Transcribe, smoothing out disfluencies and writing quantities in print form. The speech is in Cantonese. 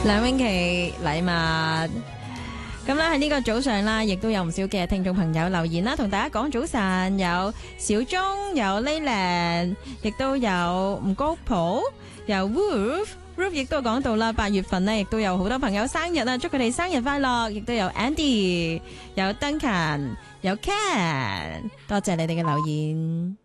梁詠琪禮物。咁咧喺呢個早上啦，亦都有唔少嘅聽眾朋友留言啦，同大家講早晨。有小鐘，有 Layland， 亦都有吳高普，有 Wolf 亦都講到啦，8月份呢，亦都有好多朋友生日啊，祝佢哋生日快樂。亦都有 Andy， 有 Duncan， 有 Ken， 多謝你哋嘅留言。